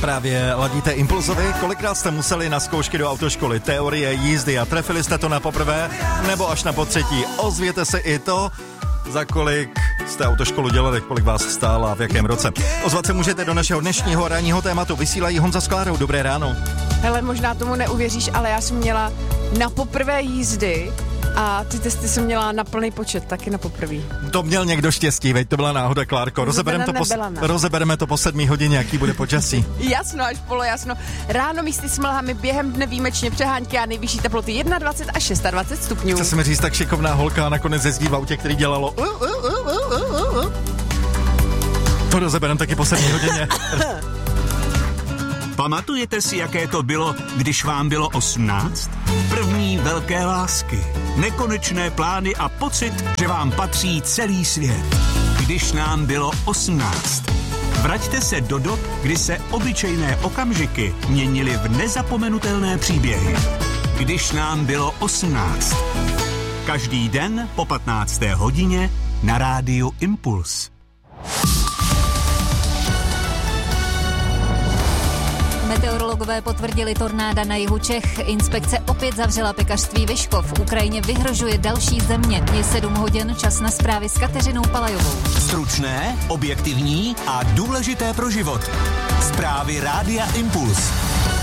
Právě ladíte Impulzovi. Kolikrát jste museli na zkoušky do autoškoly, teorie jízdy a trefili jste to na poprvé nebo až na potřetí? Ozvěte se i to, za kolik jste autoškolu dělali, kolik vás stála a v jakém roce. Ozvat se můžete do našeho dnešního ranního tématu. Vysílají Honza s Klárou. Dobré ráno. Hele, možná tomu neuvěříš, ale já jsem měla na poprvé jízdy a ty testy jsem měla na plný počet, taky na poprvý. To měl někdo štěstí, veď to byla náhoda, Klárko. Rozebereme to po 7 hodině, jaký bude počasí. Jasno, až polojasno. Ráno místy s mlhami, během dne výjimečně přehánky a nejvyšší teploty 21 až 26 stupňů. Chce se mi říct, tak šikovná holka a nakonec jezdí v autě, který dělalo To rozebereme taky po 7 hodině. Pamatujete si, jaké to bylo, když vám bylo 18? První velké lásky, nekonečné plány a pocit, že vám patří celý svět. Když nám bylo 18. Vraťte se do dob, kdy se obyčejné okamžiky měnily v nezapomenutelné příběhy. Když nám bylo 18. Každý den po 15. hodině na rádiu Impuls. Meteorologové potvrdili tornáda na jihu Čech. Inspekce opět zavřela pekařství Vyškov. V Ukrajině vyhrožuje další země. Je 7 hodin, čas na zprávy s Kateřinou Palajovou. Stručné, objektivní a důležité pro život. Zprávy rádia Impuls.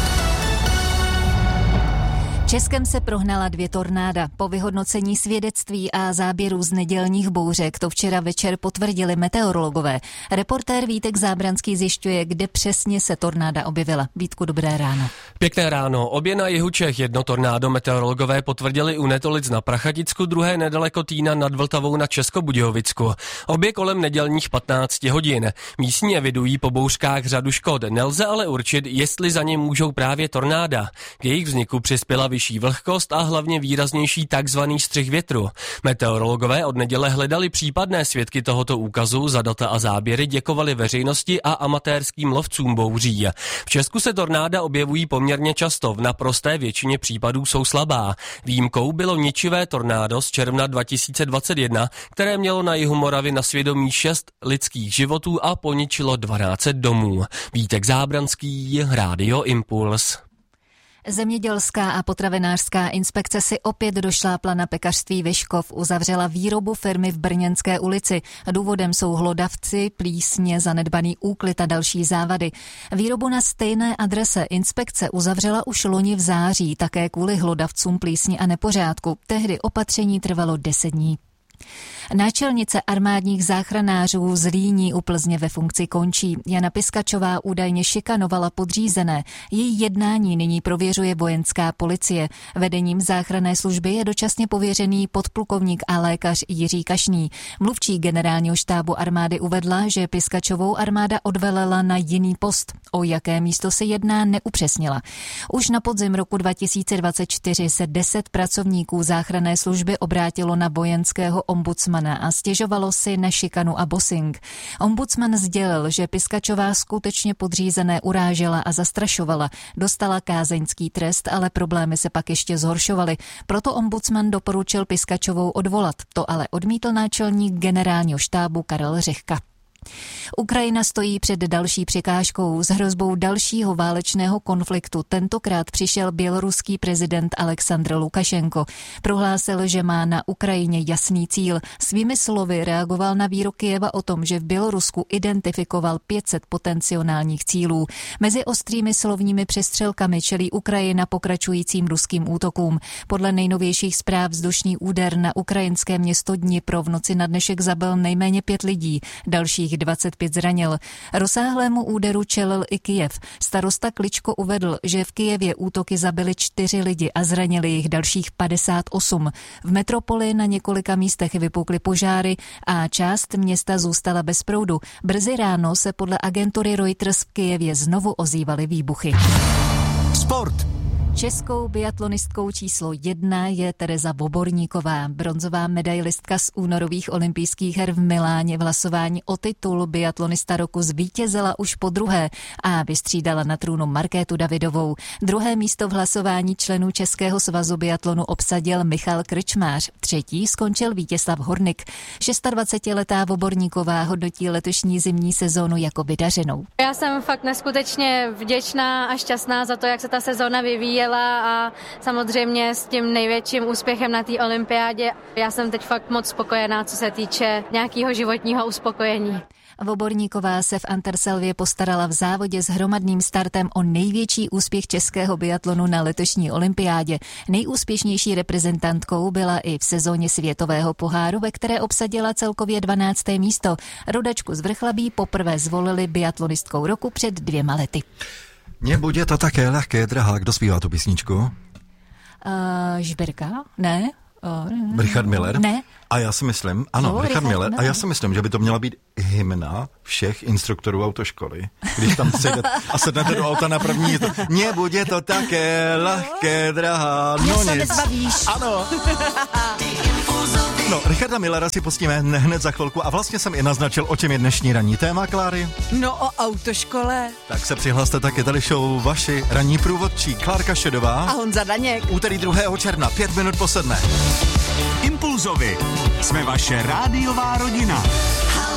Českem se prohnala 2 tornáda. Po vyhodnocení svědectví a záběrů z nedělních bouřek to včera večer potvrdili meteorologové. Reportér Vítek Zábranský zjišťuje, kde přesně se tornáda objevila. Vítku, dobré ráno. Pěkné ráno. Obě na jihu Čech, jedno tornádo meteorologové potvrdili u Netolic na Prachaticku, druhé nedaleko Týna nad Vltavou na Českobudějovicku. Obě kolem nedělních 15 hodin. Místní evidují po bouřkách řadu škod. Nelze ale určit, jestli za ně můžou právě tornáda. K jejich vzniku přispěla vyšší vlhkost a hlavně výraznější takzvaný střih větru. Meteorologové od neděle hledali případné svědky tohoto úkazu, za data a záběry děkovali veřejnosti a amatérským lovcům bouří. V Česku se tornáda objevují poměrně často, v naprosté většině případů jsou slabá. Výjimkou bylo ničivé tornádo z června 2021, které mělo na jihu Moravy na svědomí 6 lidských životů a poničilo 12 domů. Vítek Zábranský, Rádio Impuls. Zemědělská a potravinářská inspekce si opět došlápla na pekařství Vyškov, uzavřela výrobu firmy v Brněnské ulici. Důvodem jsou hlodavci, plísně, zanedbaný úklid a další závady. Výrobu na stejné adrese inspekce uzavřela už loni v září, také kvůli hlodavcům, plísni a nepořádku. Tehdy opatření trvalo 10 dní. Náčelnice armádních záchranářů z Líní u Plzně ve funkci končí. Jana Piskačová údajně šikanovala podřízené. Její jednání nyní prověřuje vojenská policie. Vedením záchranné služby je dočasně pověřený podplukovník a lékař Jiří Kašný. Mluvčí generálního štábu armády uvedla, že Piskačovou armáda odvelela na jiný post. O jaké místo se jedná, neupřesnila. Už na podzim roku 2024 se 10 pracovníků záchranné služby obrátilo na vojenského ombudsmana a stěžovalo si na šikanu a bossing. Ombudsman sdělil, že Piskačová skutečně podřízené urážela a zastrašovala. Dostala kázeňský trest, ale problémy se pak ještě zhoršovaly. Proto ombudsman doporučil Piskačovou odvolat. To ale odmítl náčelník generálního štábu Karel Řehka. Ukrajina stojí před další překážkou. S hrozbou dalšího válečného konfliktu tentokrát přišel běloruský prezident Alexandr Lukašenko. Prohlásil, že má na Ukrajině jasný cíl. Svými slovy reagoval na výrok Kyjeva o tom, že v Bělorusku identifikoval 500 potenciálních cílů. Mezi ostrými slovními přestřelkami čelí Ukrajina pokračujícím ruským útokům. Podle nejnovějších zpráv vzdušný úder na ukrajinské město Dnipro v noci na dnešek zabil nejméně 5 lidí. Dalších 25 zranil. Rozsáhlému úderu čelil i Kyjev. Starosta Kličko uvedl, že v Kyjevě útoky zabili 4 lidi a zranili jich dalších 58. V metropoli na několika místech vypukly požáry a část města zůstala bez proudu. Brzy ráno se podle agentury Reuters v Kyjevě znovu ozývaly výbuchy. Sport. Českou biatlonistkou číslo 1 je Tereza Voborníková. Bronzová medailistka z únorových olympijských her v Miláně v hlasování o titul biatlonista roku zvítězila už podruhé a vystřídala na trůnu Markétu Davidovou. Druhé místo v hlasování členů Českého svazu biatlonu obsadil Michal Krčmář. Třetí skončil Vítězslav Hornik. 26letá Voborníková hodnotí letošní zimní sezónu jako vydařenou. Já jsem fakt neskutečně vděčná a šťastná za to, jak se ta sezóna vyvíjela a samozřejmě s tím největším úspěchem na té olympiádě. Já jsem teď fakt moc spokojená, co se týče nějakého životního uspokojení. Voborníková se v Anterselvě postarala v závodě s hromadným startem o největší úspěch českého biatlonu na letošní olympiádě. Nejúspěšnější reprezentantkou byla i v sezóně světového poháru, ve které obsadila celkově 12. místo. Rodačku z Vrchlabí poprvé zvolili biatlonistkou roku před 2 lety. Mně bude to také lehké, drahá. Kdo zpívá tu písničku? Žbirka? Ne? Richard Miller? Ne. A já si myslím, ano, Richard Miller, a já si myslím, že by to měla být hymna všech instruktorů autoškoly. Když tam sednete do auta na první, mně bude to také lehké, drahá. No se nezbavíš. Ano. No, Richarda Millera si pustíme hned za chvilku a vlastně jsem i naznačil, o čem je dnešní ranní téma, Kláry. No, o autoškole. Tak se přihlaste, taky tady show vaši ranní průvodčí Klárka Šedová A Honza Daněk. Úterý 2. června, 5 minut po 7. Impulzovi. Jsme vaše rádiová rodina.